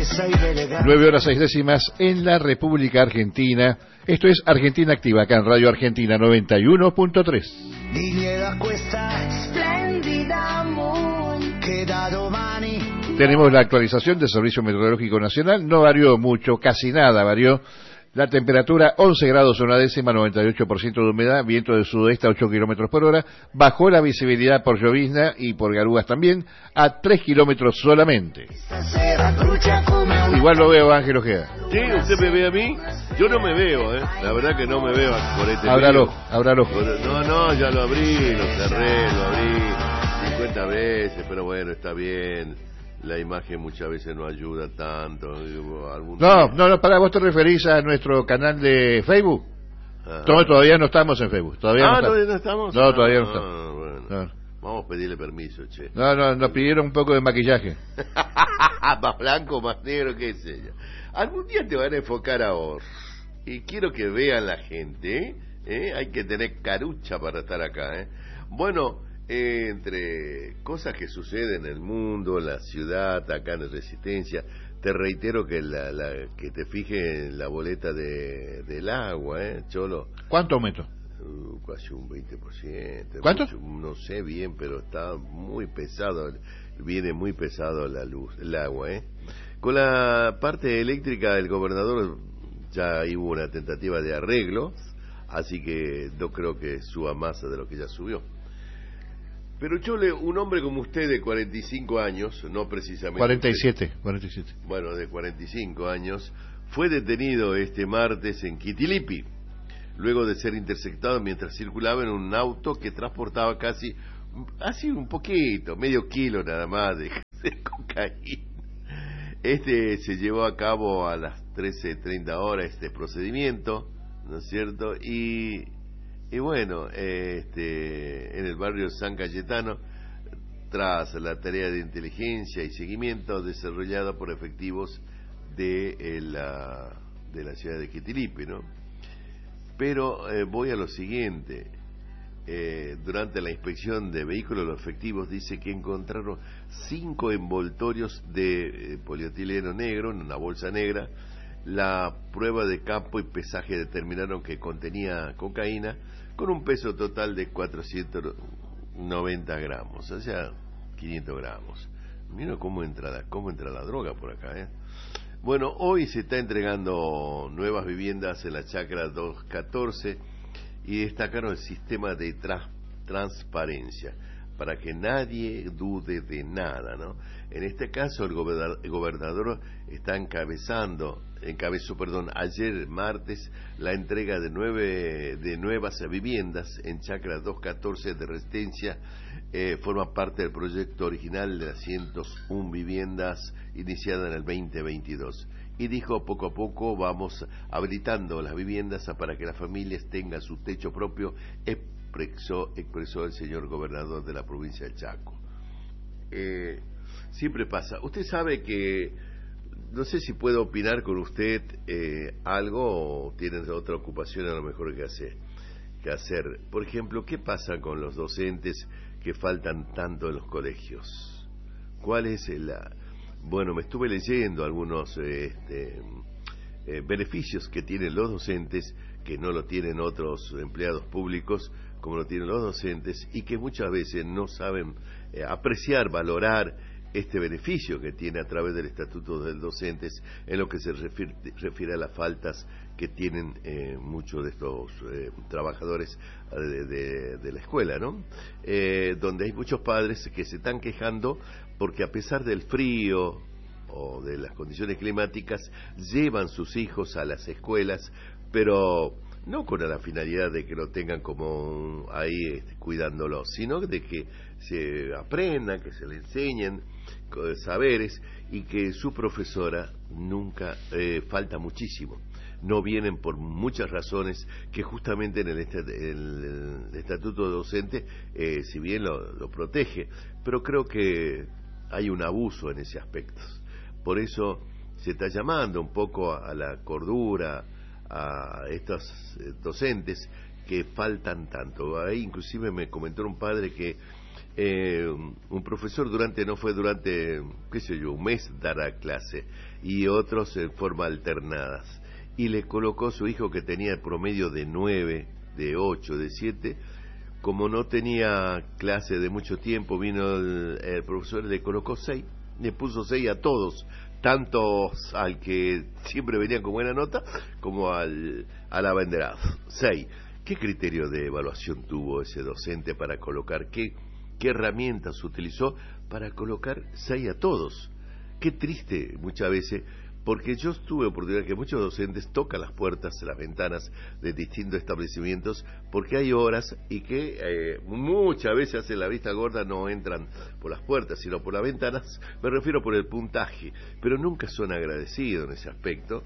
9:06 en la República Argentina. Esto es Argentina Activa, acá en Radio Argentina 91.3. Tenemos la actualización del Servicio Meteorológico Nacional. No varió mucho, casi nada varió. La temperatura 11 grados una décima, 98% de humedad, viento del sudoeste a 8 kilómetros por hora. Bajó la visibilidad por llovizna y por garúas también a 3 kilómetros solamente. Igual lo veo, Ángel Ojeda. ¿Sí? ¿Usted me ve a mí? Yo no me veo, La verdad que no me veo por este Ábralo. No, ya lo abrí, lo cerré, lo abrí 50 veces, pero bueno, está bien. La imagen muchas veces no ayuda tanto. No, para vos te referís a nuestro canal de Facebook. Todavía no estamos en Facebook. ¿Todavía no estamos? No, todavía no estamos. Bueno. No. Vamos a pedirle permiso, che. No, nos pidieron un poco de maquillaje. Más blanco, más negro, qué sé yo. Algún día te van a enfocar a vos. Y quiero que vean la gente, Hay que tener carucha para estar acá, Bueno, entre cosas que suceden en el mundo, en la ciudad, acá en Resistencia, te reitero que que te fijes en la boleta del agua, Cholo. ¿Cuánto aumento? Casi un 20%. ¿Cuánto? No sé bien, pero está muy pesado, viene muy pesado el agua, Con la parte eléctrica, el gobernador ya hubo una tentativa de arreglo, así que no creo que suba más de lo que ya subió. Pero Chole, un hombre como usted de 45 años, no precisamente... 47. Bueno, de 45 años, fue detenido este martes en Quitilipi, luego de ser interceptado mientras circulaba en un auto que transportaba así un poquito, medio kilo nada más de cocaína. Se llevó a cabo a las 13:30 horas este procedimiento, ¿no es cierto? Y bueno, en el barrio San Cayetano, tras la tarea de inteligencia y seguimiento desarrollada por efectivos de la ciudad de Quitilipi, ¿no? Pero voy a lo siguiente. Durante la inspección de vehículos, los efectivos dice que encontraron 5 envoltorios de polietileno negro en una bolsa negra. La prueba de campo y pesaje determinaron que contenía cocaína con un peso total de 490 gramos, o sea, 500 gramos. Mira cómo entra la droga por acá, Bueno, hoy se está entregando nuevas viviendas en la Chacra 214 y destacaron el sistema de transparencia para que nadie dude de nada, ¿no? En este caso el gobernador está encabezó ayer martes la entrega de nuevas viviendas en Chacra 214 de Resistencia. Forma parte del proyecto original de las 101 viviendas iniciada en el 2022. Y dijo, poco a poco vamos habilitando las viviendas para que las familias tengan su techo propio, expresó el señor gobernador de la provincia del Chaco. Siempre pasa. Usted sabe que, no sé si puedo opinar con usted algo, o tiene otra ocupación a lo mejor que hacer. Por ejemplo, ¿qué pasa con los docentes que faltan tanto en los colegios? ¿Cuál es Bueno, me estuve leyendo algunos beneficios que tienen los docentes, que no lo tienen otros empleados públicos, como lo tienen los docentes, y que muchas veces no saben apreciar, valorar este beneficio que tiene a través del Estatuto del Docentes, en lo que se refiere a las faltas que tienen muchos de estos trabajadores de la escuela, ¿no? Donde hay muchos padres que se están quejando porque, a pesar del frío o de las condiciones climáticas, llevan sus hijos a las escuelas, pero no con la finalidad de que lo tengan como ahí cuidándolo, sino de que se aprendan, que se le enseñen saberes, y que su profesora nunca falta muchísimo. No vienen por muchas razones que justamente en el Estatuto Docente, si bien lo protege, pero creo que hay un abuso en ese aspecto. Por eso se está llamando un poco a la cordura a estos docentes que faltan tanto. Ahí inclusive me comentó un padre que un profesor no fue durante, qué sé yo, un mes dará clase, y otros en forma alternadas. Y le colocó a su hijo, que tenía el promedio de 9, de 8, de 7, como no tenía clase de mucho tiempo, vino el profesor y le colocó 6, le puso 6 a todos, tanto al que siempre venía con buena nota, como al abanderado, 6. ¿Qué criterio de evaluación tuvo ese docente para colocar, qué herramientas utilizó para colocar 6 a todos? Qué triste muchas veces, porque yo tuve oportunidad que muchos docentes tocan las puertas, las ventanas de distintos establecimientos, porque hay horas y que muchas veces hacen la vista gorda, no entran por las puertas, sino por las ventanas, me refiero por el puntaje, pero nunca son agradecidos en ese aspecto,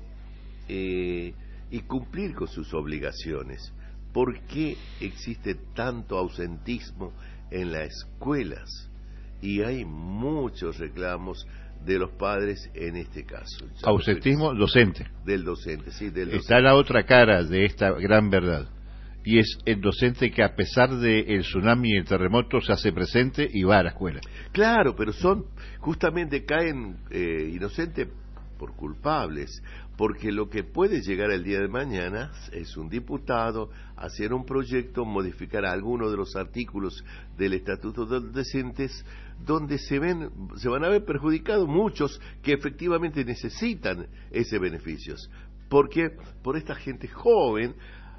y cumplir con sus obligaciones. ¿Por qué existe tanto ausentismo en las escuelas? Y hay muchos reclamos de los padres en este caso. Ausentismo docente. Del docente, sí, del docente. Está la otra cara de esta gran verdad, y es el docente que, a pesar del tsunami y el terremoto, se hace presente y va a la escuela. Claro, pero justamente caen inocentes por culpables, porque lo que puede llegar el día de mañana es un diputado hacer un proyecto, modificar algunos de los artículos del Estatuto de los Docentes, donde se van a ver perjudicados muchos que efectivamente necesitan ese beneficios. Porque por esta gente joven,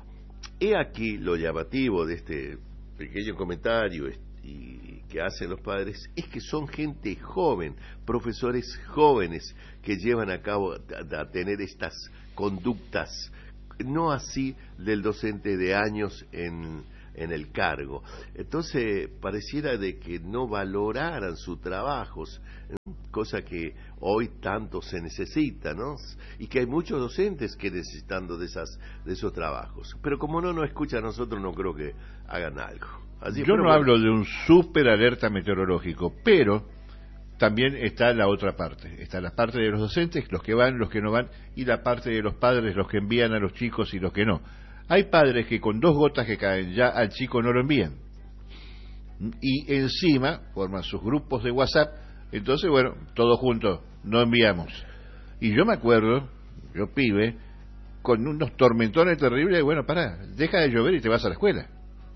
he aquí lo llamativo de este pequeño comentario y que hacen los padres, es que son gente joven, profesores jóvenes que llevan a cabo a tener estas conductas, no así del docente de años en el cargo. Entonces pareciera de que no valoraran sus trabajos, cosa que hoy tanto se necesita, ¿no? Y que hay muchos docentes que necesitando de esos trabajos, pero como no nos escuchan a nosotros, no creo que hagan algo. Así, yo no hablo de un súper alerta meteorológico, pero también está la otra parte. Está la parte de los docentes, los que van, los que no van, y la parte de los padres, los que envían a los chicos y los que no. Hay padres que con 2 gotas que caen ya al chico no lo envían. Y encima forman sus grupos de WhatsApp, entonces bueno, todos juntos, no enviamos. Y yo me acuerdo, yo pibe, con unos tormentones terribles, bueno, pará, deja de llover y te vas a la escuela.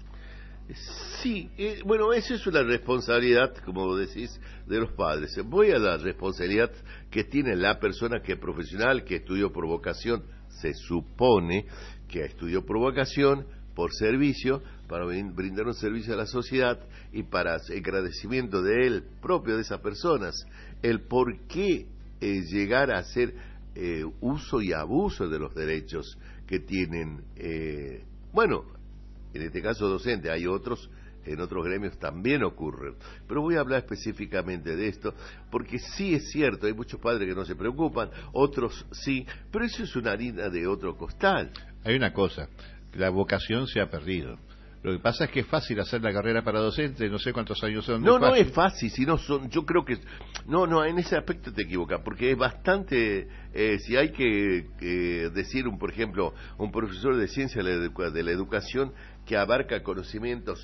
Sí, bueno, eso es una responsabilidad, como decís, de los padres. Voy a la responsabilidad que tiene la persona que es profesional, que estudió por vocación, se supone que estudió por vocación, por servicio, para brindar un servicio a la sociedad y para agradecimiento de él, propio de esas personas. El por qué llegar a hacer uso y abuso de los derechos que tienen, bueno, en este caso docente, hay otros, en otros gremios también ocurren, pero voy a hablar específicamente de esto, porque sí es cierto, hay muchos padres que no se preocupan, otros sí, pero eso es una harina de otro costal. Hay una cosa, la vocación se ha perdido. Lo que pasa es que es fácil hacer la carrera para docente, no sé cuántos años son. No es fácil, sino yo creo que, no, en ese aspecto te equivocas, porque es bastante, si hay que decir, por ejemplo, un profesor de ciencia de la educación que abarca conocimientos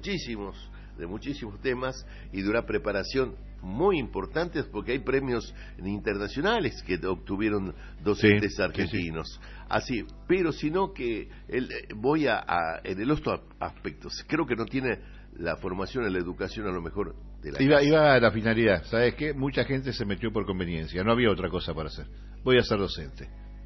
de muchísimos temas y de una preparación muy importante, porque hay premios internacionales que obtuvieron docentes argentinos. Sí. Así, pero sino que voy en el otro aspecto, creo que no tiene la formación en la educación a lo mejor de la iba a la finalidad, ¿sabes qué? Mucha gente se metió por conveniencia, no había otra cosa para hacer. Voy a ser docente.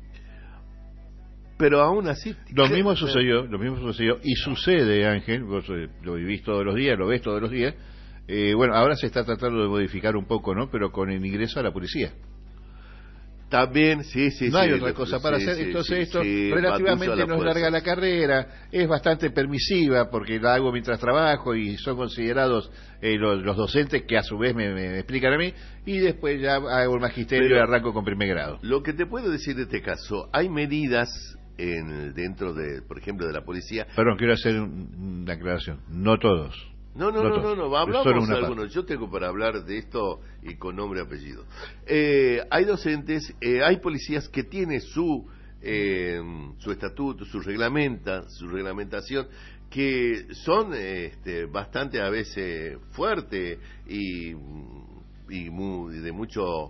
Pero aún así... Lo mismo sucedió, y sucede, Ángel, vos lo vivís todos los días, lo ves todos los días, bueno, ahora se está tratando de modificar un poco, ¿no? Pero con el ingreso a la policía. También, sí. No hay otra cosa para hacer, entonces esto relativamente nos larga la carrera, es bastante permisiva, porque la hago mientras trabajo y son considerados los docentes que a su vez me explican a mí, y después ya hago el magisterio y arranco con primer grado. Lo que te puedo decir de este caso, hay medidas dentro de, por ejemplo, de la policía. Perdón, quiero hacer una aclaración, no todos. No, hablamos de algunos. Yo tengo para hablar de esto y con nombre y apellido. Hay docentes, hay policías que tienen su su estatuto, su reglamentación, que son bastante a veces fuertes y de mucho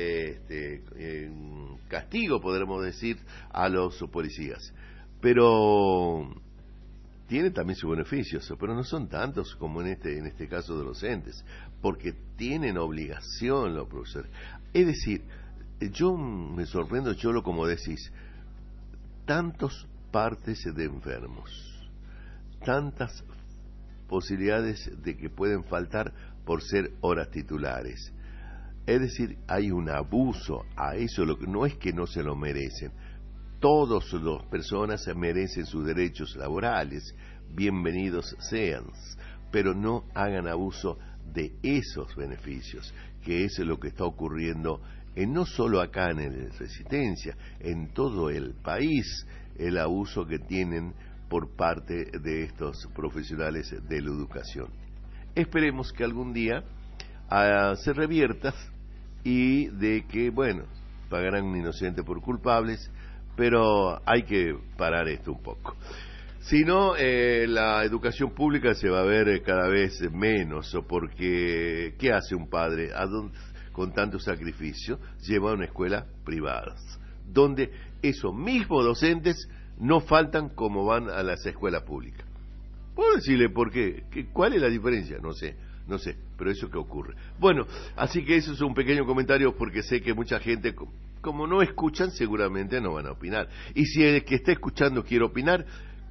castigo, podremos decir, a los policías. Pero tiene también sus beneficios, pero no son tantos como en este caso de los docentes, porque tienen obligación los profesores. Es decir, yo me sorprendo, Cholo, como decís, tantos partes de enfermos, tantas posibilidades de que pueden faltar por ser horas titulares. Es decir, hay un abuso a eso, no es que no se lo merecen. Todas las personas merecen sus derechos laborales, bienvenidos sean, pero no hagan abuso de esos beneficios, que es lo que está ocurriendo no solo acá en el Resistencia, en todo el país, el abuso que tienen por parte de estos profesionales de la educación. Esperemos que algún día se revierta y de que, bueno, pagarán un inocente por culpables, pero hay que parar esto un poco. Si no, la educación pública se va a ver cada vez menos, porque ¿qué hace un padre con tanto sacrificio? Lleva a una escuela privada, donde esos mismos docentes no faltan como van a las escuelas públicas. ¿Puedo decirle por qué? ¿Cuál es la diferencia? No sé, pero eso que ocurre. Bueno, así que eso es un pequeño comentario, porque sé que mucha gente, como no escuchan, seguramente no van a opinar. Y si el que está escuchando quiere opinar,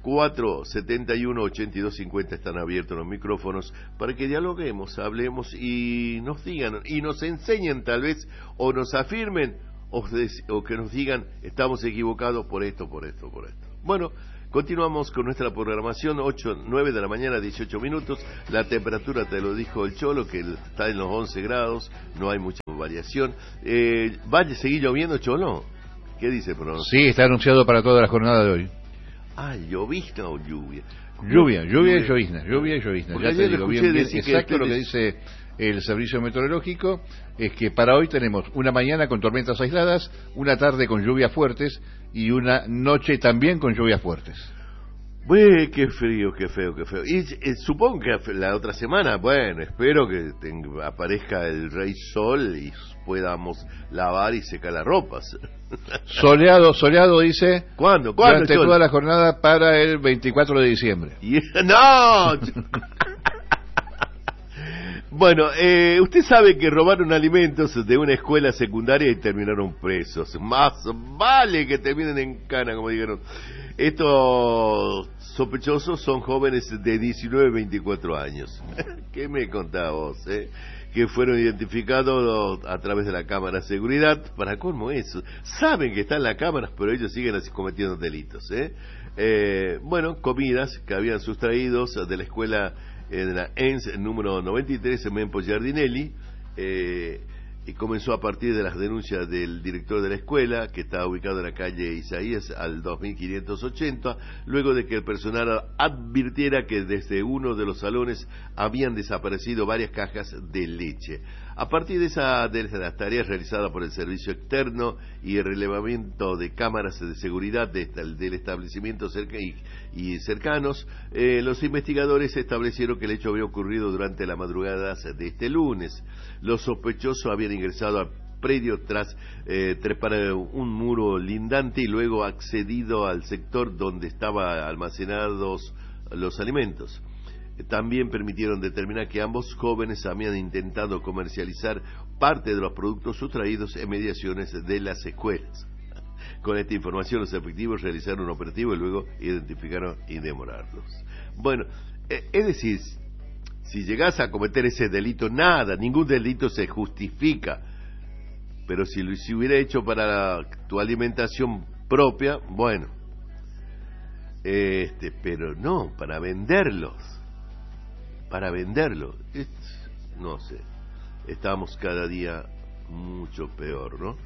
471-8250 están abiertos los micrófonos para que dialoguemos, hablemos y nos digan, y nos enseñen tal vez, o nos afirmen, o que nos digan, estamos equivocados por esto. Bueno, continuamos con nuestra programación, 9 de la mañana, 18 minutos. La temperatura, te lo dijo el Cholo, que está en los 11 grados, no hay mucha variación. ¿Va a seguir lloviendo, Cholo? ¿Qué dice el pronóstico? Sí, está anunciado para toda la jornada de hoy. ¿Llovizna o lluvia? Lluvia y llovizna. Porque Ya te digo bien exacto lo que ustedes... dice el servicio meteorológico, es que para hoy tenemos una mañana con tormentas aisladas, una tarde con lluvias fuertes y una noche también con lluvias fuertes. Qué frío, qué feo. Y supongo que la otra semana, bueno, espero que aparezca el Rey Sol y podamos lavar y secar las ropas. Soleado dice. ¿Cuándo? Durante toda la jornada para el 24 de diciembre. ¡No! Bueno, usted sabe que robaron alimentos de una escuela secundaria y terminaron presos. Más vale que terminen en cana, como dijeron. Estos sospechosos son jóvenes de 19 a 24 años. ¿Qué me contás vos, que fueron identificados a través de la cámara de seguridad? Para colmo eso. Saben que están las cámaras, pero ellos siguen así cometiendo delitos, bueno, comidas que habían sustraídos de la escuela de la ENS número 93 en Mempo Giardinelli, y comenzó a partir de las denuncias del director de la escuela, que está ubicado en la calle Isaías al 2580, luego de que el personal advirtiera que desde uno de los salones habían desaparecido varias cajas de leche. A partir de las tareas realizadas por el servicio externo y el relevamiento de cámaras de seguridad del establecimiento y cercanos, los investigadores establecieron que el hecho había ocurrido durante la madrugada de este lunes. Los sospechosos habían ingresado al predio tras trepar un muro lindante y luego accedido al sector donde estaban almacenados los alimentos. También permitieron determinar que ambos jóvenes habían intentado comercializar parte de los productos sustraídos en mediaciones de las escuelas. Con esta información, los efectivos realizaron un operativo y luego identificaron y demorados. Bueno, es decir, si llegás a cometer ese delito, ningún delito se justifica. Pero si hubiera hecho para tu alimentación propia, bueno, pero no, para venderlos. No sé, estamos cada día mucho peor, ¿no?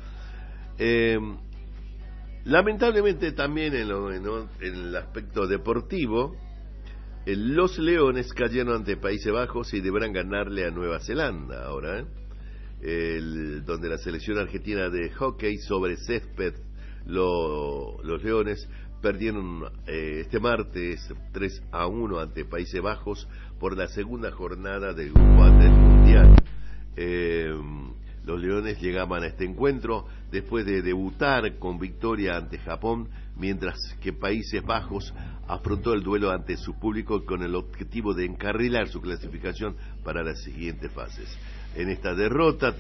Lamentablemente también en el aspecto deportivo, los Leones cayeron ante Países Bajos y deberán ganarle a Nueva Zelanda ahora, donde la selección argentina de hockey sobre césped Los Leones perdieron este martes 3-1 ante Países Bajos por la segunda jornada del Grupo A del Mundial. Los Leones llegaban a este encuentro después de debutar con victoria ante Japón, mientras que Países Bajos afrontó el duelo ante su público con el objetivo de encarrilar su clasificación para las siguientes fases. En esta derrota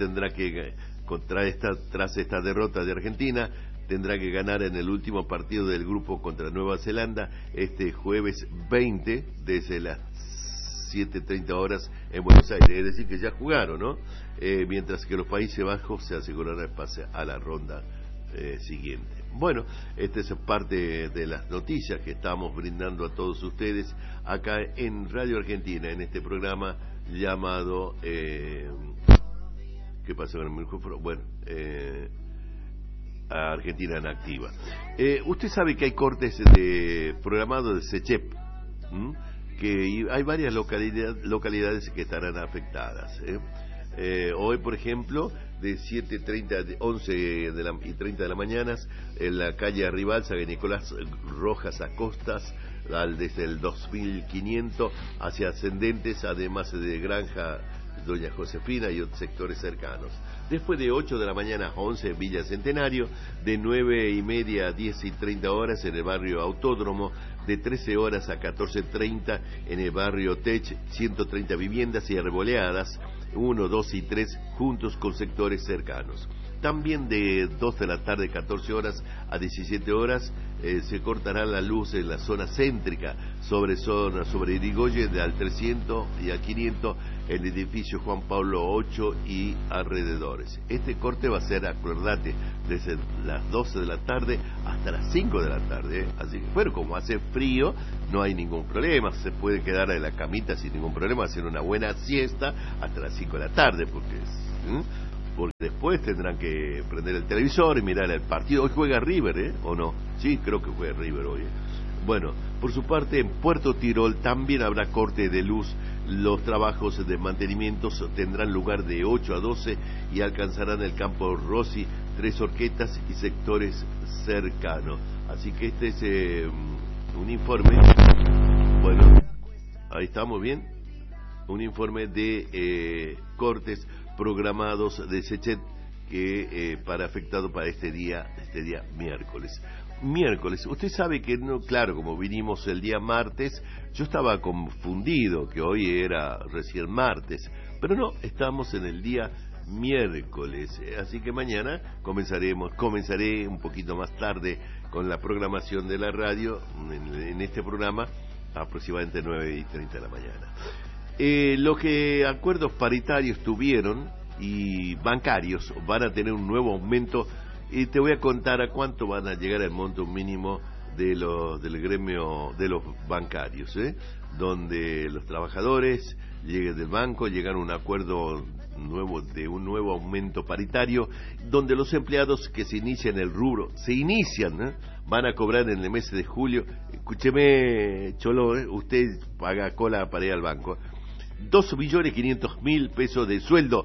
tras esta derrota de Argentina, tendrá que ganar en el último partido del grupo contra Nueva Zelanda este jueves 20 desde las 7:30 horas en Buenos Aires, es decir que ya jugaron, ¿no? Mientras que los Países Bajos se asegurarán el pase a la ronda siguiente. Bueno, esta es parte de las noticias que estamos brindando a todos ustedes acá en Radio Argentina, en este programa llamado ¿qué pasó con el micrófono? Bueno, Argentina en Activa. Usted sabe que hay cortes programados de SECHEP, que hay varias localidades que estarán afectadas. Hoy, por ejemplo, de 7:30 a 11:30 de la mañana, en la calle Arribalza, de Nicolás Rojas Acostas, desde el 2500 hacia Ascendentes, además de Granja Doña Josefina y otros sectores cercanos. Después de 8 de la mañana a 11 en Villa Centenario, de 9:30 a 10:30 horas en el barrio Autódromo, de 13 horas a 14:30 en el barrio Tech, 130 viviendas y arboleadas, 1, 2 y 3 juntos con sectores cercanos. También de 2 de la tarde, 14 horas a 17 horas, se cortará la luz en la zona céntrica, sobre Irigoyen, al 300 y al 500, el edificio Juan Pablo VIII y alrededores. Este corte va a ser, acordate, desde las 12 de la tarde hasta las 5 de la tarde. Así que, bueno, como hace frío, no hay ningún problema, se puede quedar en la camita sin ningún problema, hacer una buena siesta hasta las 5 de la tarde, porque después tendrán que prender el televisor y mirar el partido. Hoy juega River, ¿o no? Sí, creo que juega River hoy. Bueno, por su parte, en Puerto Tirol también habrá corte de luz. Los trabajos de mantenimiento tendrán lugar de 8 a 12 y alcanzarán el campo Rossi, 3 horquetas y sectores cercanos. Así que este es un informe. Bueno, ahí estamos bien. Un informe de cortes programados de SECHEP para afectado para este día miércoles. Usted sabe que no, claro, como vinimos el día martes, yo estaba confundido que hoy era recién martes, pero no, estamos en el día miércoles, así que mañana comenzaré un poquito más tarde con la programación de la radio en este programa, aproximadamente 9:30 de la mañana. Lo que acuerdos paritarios tuvieron y bancarios van a tener un nuevo aumento, y te voy a contar a cuánto van a llegar el monto mínimo del gremio de los bancarios, donde los trabajadores del banco llegan a un acuerdo nuevo de un nuevo aumento paritario, donde los empleados que se inician el rubro, van a cobrar en el mes de julio. Escúcheme, Cholo, usted paga cola para ir al banco, 2.500.000 pesos de sueldo.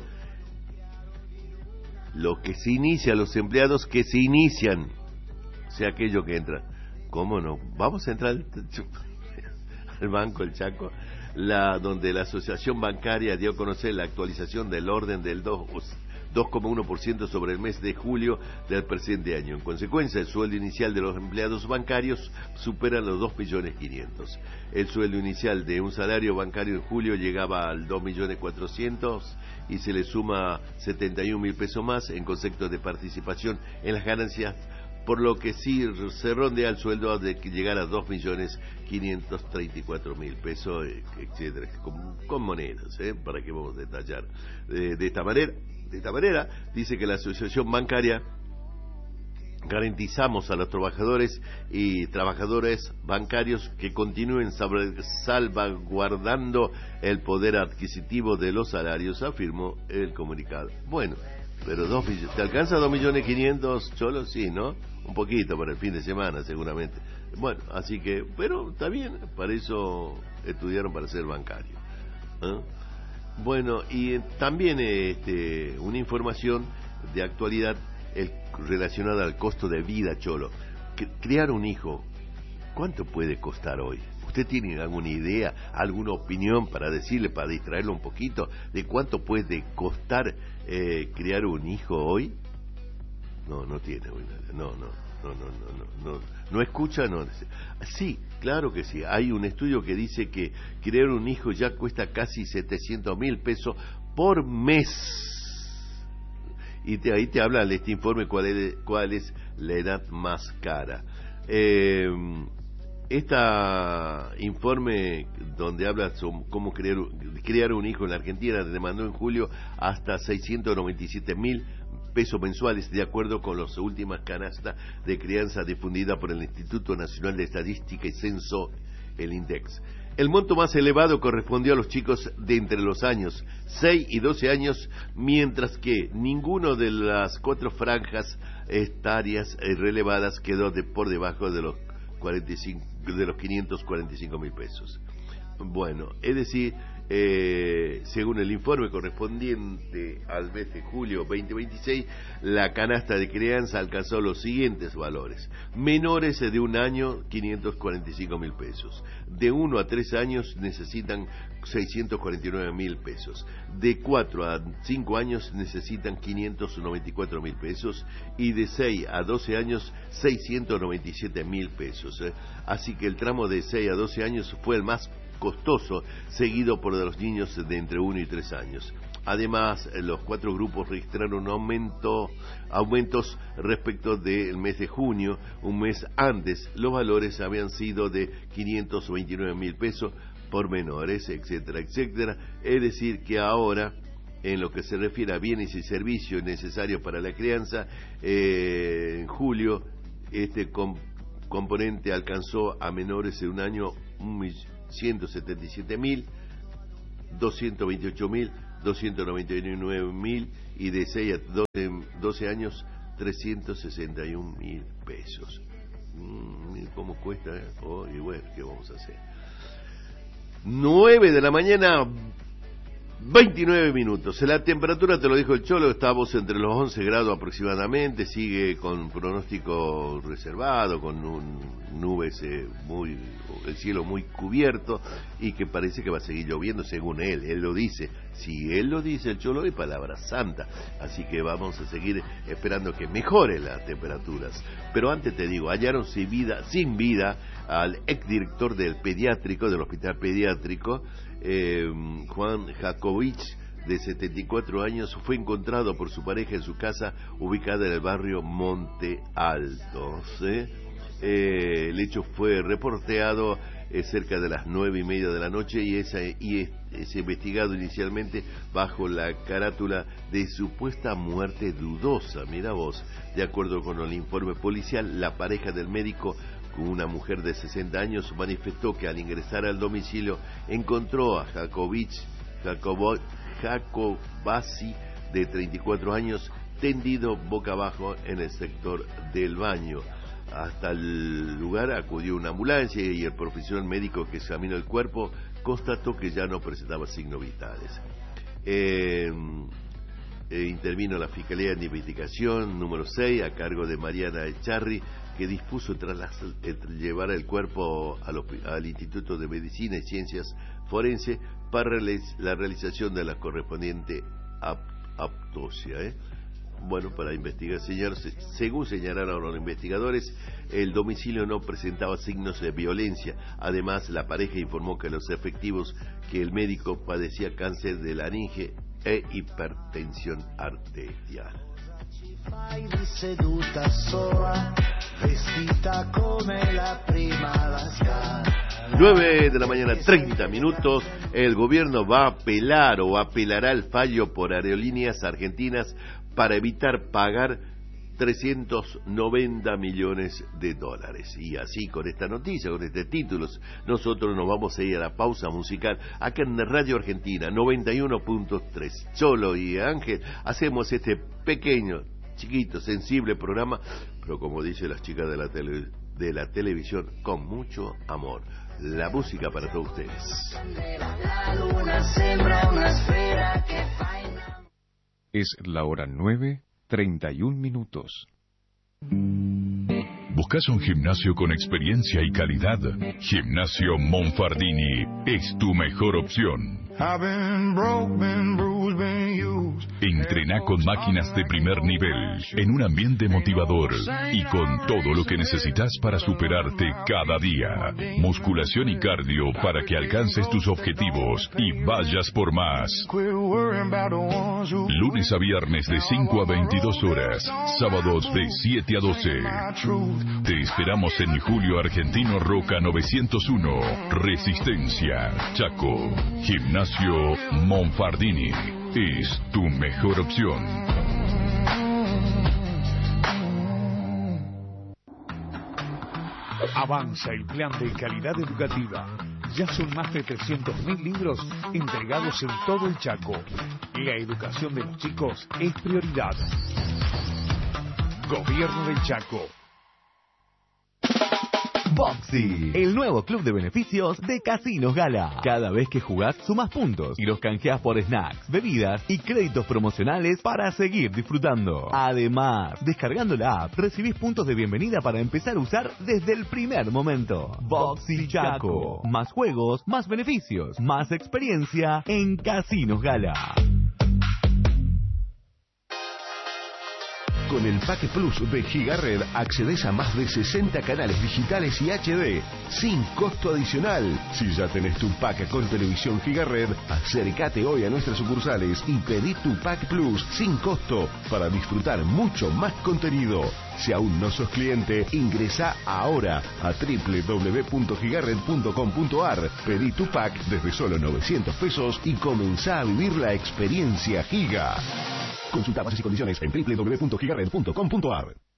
Lo que se inicia, los empleados que se inician, sea aquello que entra. ¿Cómo no? Vamos a entrar al banco El Chaco, donde la Asociación Bancaria dio a conocer la actualización del orden del 2,1% sobre el mes de julio del presente año. En consecuencia, el sueldo inicial de los empleados bancarios supera los 2.500.000. El sueldo inicial de un salario bancario en julio llegaba al 2.400.000 y se le suma 71.000 pesos más en concepto de participación en las ganancias, por lo que sí se rondea el sueldo de llegar a 2.534.000 pesos, etcétera, con monedas, para que vamos a detallar de esta manera. De esta manera, dice que la Asociación Bancaria garantizamos a los trabajadores y trabajadoras bancarios que continúen salvaguardando el poder adquisitivo de los salarios, afirmó el comunicado. Bueno, pero ¿te alcanza 2.500.000, Cholo? Sí, ¿no? Un poquito para el fin de semana, seguramente. Bueno, así que, pero está bien, para eso estudiaron para ser bancarios. Bueno, y también una información de actualidad relacionada al costo de vida, Cholo. Criar un hijo, ¿cuánto puede costar hoy? ¿Usted tiene alguna idea, alguna opinión para decirle, para distraerlo un poquito, de cuánto puede costar criar un hijo hoy? No tiene, no escucha, no. Sí, claro que sí. Hay un estudio que dice que criar un hijo ya cuesta casi 700.000 pesos por mes. Y ahí te habla este informe cuál es la edad más cara. Este informe donde habla sobre cómo criar un hijo en la Argentina demandó en julio hasta 697.000 pesos mensuales, de acuerdo con las últimas canastas de crianza difundida por el Instituto Nacional de Estadística y Censo, el INDEX. El monto más elevado correspondió a los chicos de entre los años 6 y 12 años, mientras que ninguno de las 4 franjas etarias relevadas quedó por debajo de los 545.000 pesos. Bueno, es decir, según el informe correspondiente al mes de julio 2026, la canasta de crianza alcanzó los siguientes valores: menores de 1 año, 545.000 pesos; de 1 a 3 años necesitan 649.000 pesos; de 4 a 5 años necesitan 594.000 pesos; y de 6 a 12 años 697.000 pesos. Así que el tramo de 6 a 12 años fue el más costoso, seguido por los niños de entre 1 y 3 años. Además, los 4 grupos registraron aumentos respecto del mes de junio. Un mes antes, los valores habían sido de 529.000 pesos por menores, etcétera, etcétera. Es decir, que ahora, en lo que se refiere a bienes y servicios necesarios para la crianza, en julio, este componente alcanzó a menores de 1 año 177.000, 228.000, 299.000, y de 6 a 12 años 361.000 pesos. ¿Cómo cuesta? Y bueno, ¿qué vamos a hacer? 9 de la mañana, 29 minutos. La temperatura, te lo dijo el Cholo, estamos entre los 11 grados aproximadamente, sigue con pronóstico reservado, con nubes el cielo muy cubierto, y que parece que va a seguir lloviendo según él lo dice. Si él lo dice, el Cholo, es palabra santa, así que vamos a seguir esperando que mejore las temperaturas. Pero antes te digo, hallaron sin vida al exdirector del hospital pediátrico, Juan Jacobich, de 74 años, fue encontrado por su pareja en su casa ubicada en el barrio Monte Alto. El hecho fue reporteado cerca de las 9:30 de la noche y es investigado inicialmente bajo la carátula de supuesta muerte dudosa. Mira vos, de acuerdo con el informe policial, la pareja del médico, con una mujer de 60 años, manifestó que al ingresar al domicilio encontró a Jacobasi, de 34 años, tendido boca abajo en el sector del baño. Hasta el lugar acudió una ambulancia y el profesional médico que examinó el cuerpo constató que ya no presentaba signos vitales. Intervino la Fiscalía de Investigación número 6 a cargo de Mariana Echarri, que dispuso llevar el cuerpo al Instituto de Medicina y Ciencias Forenses para la realización de la correspondiente autopsia. Bueno, para investigar, según señalaron los investigadores, el domicilio no presentaba signos de violencia. Además, la pareja informó que los efectivos que el médico padecía cáncer de laringe e hipertensión arterial. 9 de la mañana, 30 minutos. El gobierno va a apelar o apelará el fallo por Aerolíneas Argentinas para evitar pagar 390 millones de dólares. Y así, con esta noticia, con este título, nosotros nos vamos a ir a la pausa musical acá en Radio Argentina 91.3. Cholo y Ángel hacemos este pequeño, chiquito, sensible programa, pero como dicen las chicas de la televisión, con mucho amor. La música para todos ustedes. Es la hora 9 31 minutos. ¿Buscas un gimnasio con experiencia y calidad? Gimnasio Monfardini es tu mejor opción. Entrená con máquinas de primer nivel, en un ambiente motivador y con todo lo que necesitas para superarte cada día. Musculación y cardio para que alcances tus objetivos y vayas por más. Lunes a viernes de 5 a 22 horas, sábados de 7 a 12. Te esperamos en Julio Argentino Roca 901, Resistencia, Chaco. Gimnasio Monfardini es tu mejor opción. Avanza el plan de calidad educativa. Ya son más de 300.000 libros entregados en todo el Chaco. La educación de los chicos es prioridad. Gobierno del Chaco. Boxy, el nuevo club de beneficios de Casinos Gala. Cada vez que jugás, sumás puntos y los canjeás por snacks, bebidas y créditos promocionales para seguir disfrutando. Además, descargando la app, recibís puntos de bienvenida para empezar a usar desde el primer momento. Boxy Chaco. Más juegos, más beneficios, más experiencia en Casinos Gala. Con el Pack Plus de Gigared accedes a más de 60 canales digitales y HD sin costo adicional. Si ya tenés tu pack con televisión Gigared, acércate hoy a nuestras sucursales y pedí tu Pack Plus sin costo para disfrutar mucho más contenido. Si aún no sos cliente, ingresa ahora a www.gigared.com.ar, pedí tu pack desde solo 900 pesos y comenzá a vivir la experiencia Giga. Consulta bases y condiciones en www.gigared.com.ar.